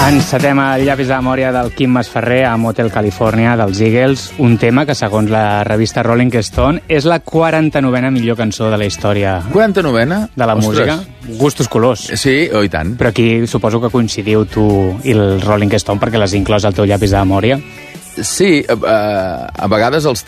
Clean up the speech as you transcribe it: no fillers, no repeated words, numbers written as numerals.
Encetem el llapis de memòria del Quim Masferrer a Motel California dels Eagles, un tema que, segons la revista Rolling Stone, és la 49a millor cançó de la història 49a? de la música. Gustos colors. Sí, i tant. Però aquí suposo que coincidiu tu i el Rolling Stone perquè l'has inclòs al teu llapis de memòria. Sí, a vegades els